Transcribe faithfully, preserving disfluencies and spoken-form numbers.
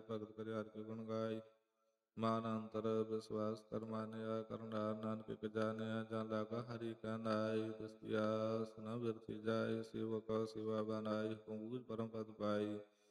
ਭਗਤ ਕਰਿ ਹਰਿ ਕੇ ਗੁਣ ਗਾਈ। ਮਾਨ ਅੰਤਰ ਵਿਸ਼ਵਾਸ ਕਰ ਮਾਨਿਆ, ਕਰਨਾਰ ਨਾਨਕ ਇਕ ਜਾਣਿਆ। ਜਾਂ ਲਾਗਾ ਹਰੀ ਕੈ ਨਾਈ, ਤਿਸ ਕੀ ਆਸ ਨ ਬਿਰਥੀ ਜਾਏ। ਸੇਵਕ ਸੇਵਾ ਬਣਾਈ, ਹੁਕਮ ਬੂਝ ਪਰਮ ਪਦ ਪਾਈ।